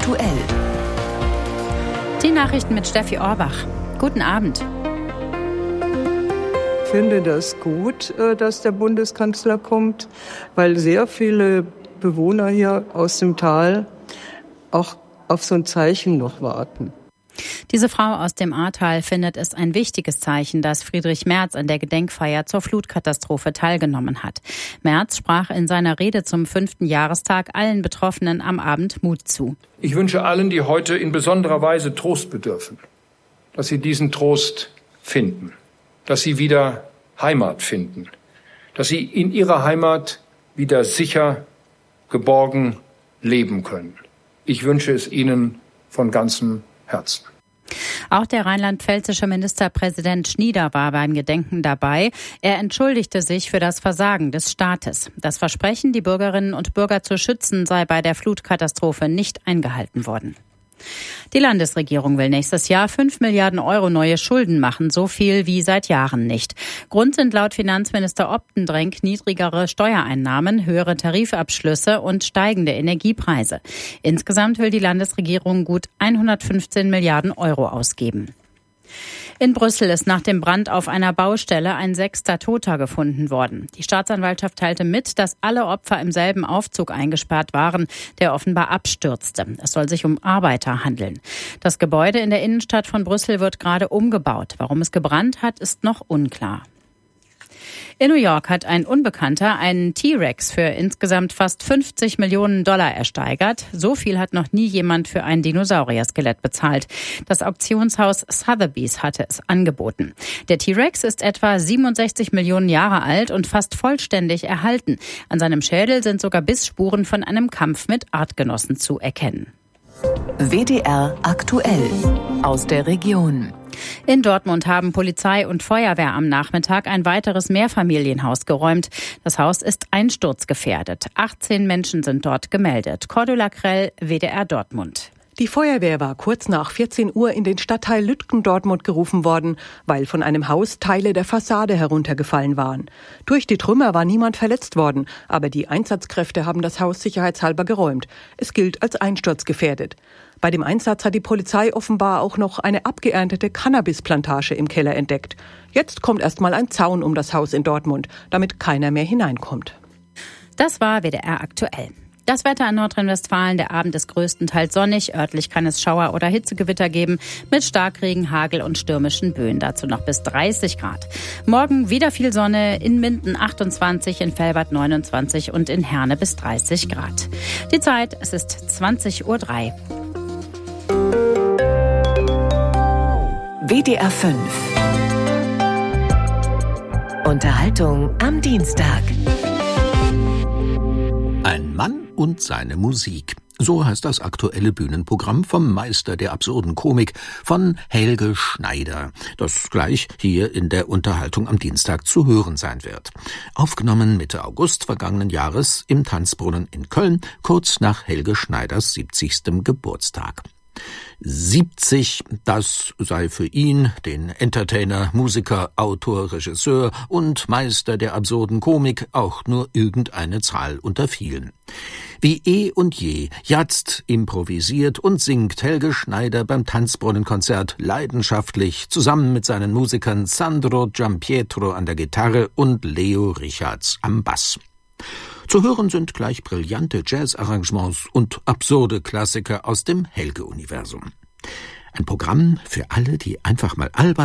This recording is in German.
aktuell. Die Nachrichten mit Steffi Orbach. Guten Abend. Ich finde das gut, dass der Bundeskanzler kommt, weil sehr viele Bewohner hier aus dem Tal auch auf so ein Zeichen noch warten. Diese Frau aus dem Ahrtal findet es ein wichtiges Zeichen, dass Friedrich Merz an der Gedenkfeier zur Flutkatastrophe teilgenommen hat. Merz sprach in seiner Rede zum 5. Jahrestag allen Betroffenen am Abend Mut zu. Ich wünsche allen, die heute in besonderer Weise Trost bedürfen, dass sie diesen Trost finden, dass sie wieder Heimat finden, dass sie in ihrer Heimat wieder sicher, geborgen leben können. Ich wünsche es ihnen von ganzem Herzen. Auch der rheinland-pfälzische Ministerpräsident Schnieder war beim Gedenken dabei. Er entschuldigte sich für das Versagen des Staates. Das Versprechen, die Bürgerinnen und Bürger zu schützen, sei bei der Flutkatastrophe nicht eingehalten worden. Die Landesregierung will nächstes Jahr 5 Milliarden Euro neue Schulden machen, so viel wie seit Jahren nicht. Grund sind laut Finanzminister Optendrenk niedrigere Steuereinnahmen, höhere Tarifabschlüsse und steigende Energiepreise. Insgesamt will die Landesregierung gut 115 Milliarden Euro ausgeben. In Brüssel ist nach dem Brand auf einer Baustelle ein 6. Toter gefunden worden. Die Staatsanwaltschaft teilte mit, dass alle Opfer im selben Aufzug eingesperrt waren, der offenbar abstürzte. Es soll sich um Arbeiter handeln. Das Gebäude in der Innenstadt von Brüssel wird gerade umgebaut. Warum es gebrannt hat, ist noch unklar. In New York hat ein Unbekannter einen T-Rex für insgesamt fast 50 Millionen Dollar ersteigert. So viel hat noch nie jemand für ein Dinosaurier-Skelett bezahlt. Das Auktionshaus Sotheby's hatte es angeboten. Der T-Rex ist etwa 67 Millionen Jahre alt und fast vollständig erhalten. An seinem Schädel sind sogar Bissspuren von einem Kampf mit Artgenossen zu erkennen. WDR aktuell aus der Region. In Dortmund haben Polizei und Feuerwehr am Nachmittag ein weiteres Mehrfamilienhaus geräumt. Das Haus ist einsturzgefährdet. 18 Menschen sind dort gemeldet. Cordula Krell, WDR Dortmund. Die Feuerwehr war kurz nach 14 Uhr in den Stadtteil Lütgendortmund gerufen worden, weil von einem Haus Teile der Fassade heruntergefallen waren. Durch die Trümmer war niemand verletzt worden, aber die Einsatzkräfte haben das Haus sicherheitshalber geräumt. Es gilt als einsturzgefährdet. Bei dem Einsatz hat die Polizei offenbar auch noch eine abgeerntete Cannabisplantage im Keller entdeckt. Jetzt kommt erstmal ein Zaun um das Haus in Dortmund, damit keiner mehr hineinkommt. Das war WDR aktuell. Das Wetter in Nordrhein-Westfalen, der Abend ist größtenteils sonnig. Örtlich kann es Schauer- oder Hitzegewitter geben mit Starkregen, Hagel und stürmischen Böen. Dazu noch bis 30 Grad. Morgen wieder viel Sonne, in Minden 28, in Velbert 29 und in Herne bis 30 Grad. Die Zeit, es ist 20:03 Uhr. WDR 5. Unterhaltung am Dienstag. Ein Mann und seine Musik. So heißt das aktuelle Bühnenprogramm vom Meister der absurden Komik von Helge Schneider, das gleich hier in der Unterhaltung am Dienstag zu hören sein wird. Aufgenommen Mitte August vergangenen Jahres im Tanzbrunnen in Köln, kurz nach Helge Schneiders 70. Geburtstag. 70, das sei für ihn, den Entertainer, Musiker, Autor, Regisseur und Meister der absurden Komik, auch nur irgendeine Zahl unter vielen. Wie und je jatzt, improvisiert und singt Helge Schneider beim Tanzbrunnenkonzert leidenschaftlich zusammen mit seinen Musikern Sandro Giampietro an der Gitarre und Leo Richards am Bass. Zu hören sind gleich brillante Jazz-Arrangements und absurde Klassiker aus dem Helge-Universum. Ein Programm für alle, die einfach mal albern